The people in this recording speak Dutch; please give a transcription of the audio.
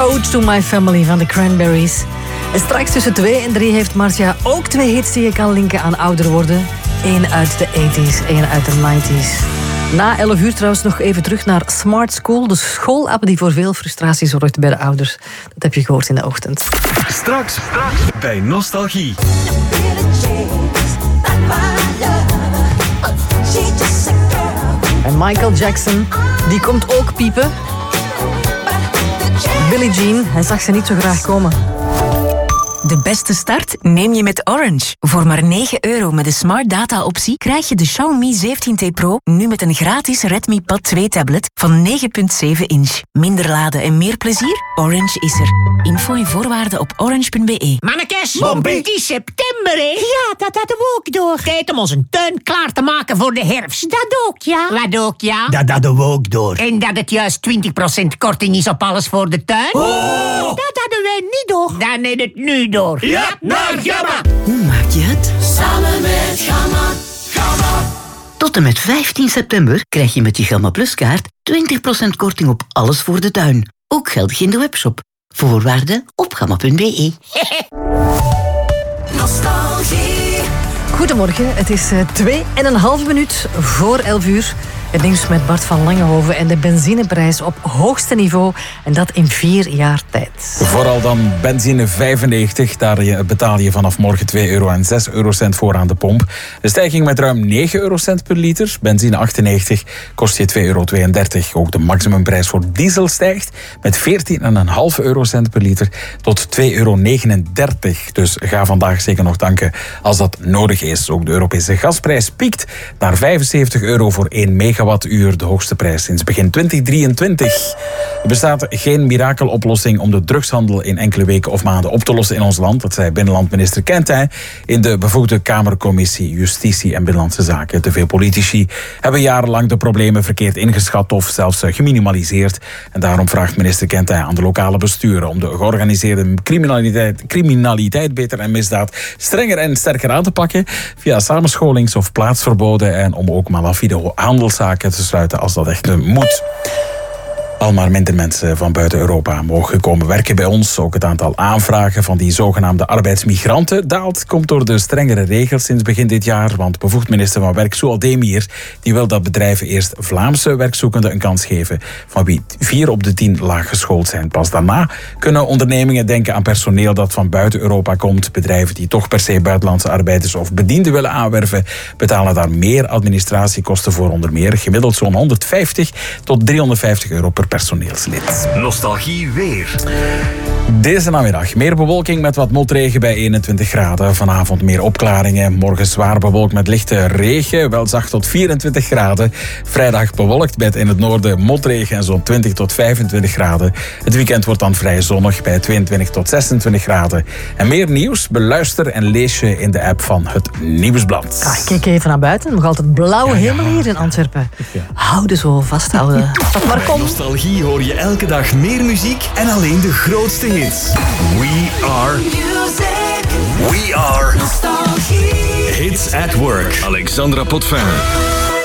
Ode to My Family van de Cranberries. En straks tussen 2 en 3 heeft Marcia ook 2 hits die je kan linken aan ouder worden. Eén uit de 80s, één uit de 90s. Na 11 uur trouwens nog even terug naar Smart School. De schoolapp die voor veel frustratie zorgt bij de ouders. Dat heb je gehoord in de ochtend. Straks bij Nostalgie. En Michael Jackson, die komt ook piepen. Billie Jean, hij zag ze niet zo graag komen. De beste start neem je met Orange. Voor maar €9 met de Smart Data optie krijg je de Xiaomi 17T Pro nu met een gratis Redmi Pad 2 tablet van 9,7 inch. Minder laden en meer plezier? Orange is er. Info en voorwaarden op orange.be. Mannekes, het is september, hè? Ja, dat hadden we ook door. Tijd om onze tuin klaar te maken voor de herfst. Dat ook, ja. Wat ook, ja? Dat hadden we ook door. En dat het juist 20% korting is op alles voor de tuin? Oh! Dat hadden wij niet door. Dan is het nu door. Ja, naar Gamma! Hoe maak je het? Samen met Gamma. Gamma. Tot en met 15 september krijg je met je Gamma Plus kaart 20% korting op alles voor de tuin. Ook geldig in de webshop. Voorwaarden op gamma.be. Nostalgie. Goedemorgen, het is 2,5 minuut voor 11 uur. Het nieuws met Bart van Langenhoven en de benzineprijs op hoogste niveau. En dat in 4 jaar tijd. Vooral dan benzine 95. Daar betaal je vanaf morgen €2 en 6 eurocent voor aan de pomp. De stijging met ruim 9 eurocent per liter. Benzine 98 kost je €2,32. Ook de maximumprijs voor diesel stijgt met 14,5 eurocent per liter tot €2,39. Dus ga vandaag zeker nog tanken als dat nodig is. Ook de Europese gasprijs piekt naar €75 voor 1 megawattuur, de hoogste prijs sinds begin 2023. Er bestaat geen mirakeloplossing om de drugshandel in enkele weken of maanden op te lossen in ons land. Dat zei binnenlandminister Quentin in de bevoegde Kamercommissie Justitie en Binnenlandse Zaken. Te veel politici hebben jarenlang de problemen verkeerd ingeschat of zelfs geminimaliseerd. En daarom vraagt minister Quentin aan de lokale besturen om de georganiseerde criminaliteit beter en misdaad strenger en sterker aan te pakken via samenscholings- of plaatsverboden en om ook malafide handelszaken te sluiten als dat echt moet. Al maar minder mensen van buiten Europa mogen komen werken bij ons. Ook het aantal aanvragen van die zogenaamde arbeidsmigranten daalt. Komt door de strengere regels sinds begin dit jaar. Want bevoegd minister van Werk Zoal Demir die wil dat bedrijven eerst Vlaamse werkzoekenden een kans geven, van wie 4 op de 10 laag geschoold zijn. Pas daarna kunnen ondernemingen denken aan personeel dat van buiten Europa komt. Bedrijven die toch per se buitenlandse arbeiders of bedienden willen aanwerven, betalen daar meer administratiekosten voor, onder meer gemiddeld zo'n €150 tot €350 per personeelslid. Nostalgie weer. Deze namiddag meer bewolking met wat motregen bij 21 graden. Vanavond meer opklaringen. Morgen zwaar bewolkt met lichte regen. Wel zacht tot 24 graden. Vrijdag bewolkt met in het noorden motregen en zo'n 20 tot 25 graden. Het weekend wordt dan vrij zonnig bij 22 tot 26 graden. En meer nieuws beluister en lees je in de app van het Nieuwsblad. Ik kijk even naar buiten. Nog altijd blauwe hemel hier in Antwerpen. Houden zo, vasthouden. Dat maar komt. Nostalgie hoor je elke dag meer muziek en alleen de grootste hits. We are Hits at Work. Alexandra Potvin.